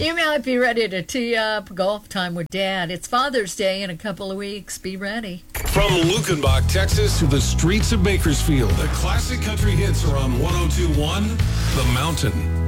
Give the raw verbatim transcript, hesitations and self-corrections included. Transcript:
You might be ready to tee up golf time with Dad. It's Father's Day in a couple of weeks. Be ready. From Lukenbach, Texas, to the streets of Bakersfield, the classic country hits are on one oh two point one The Mountain.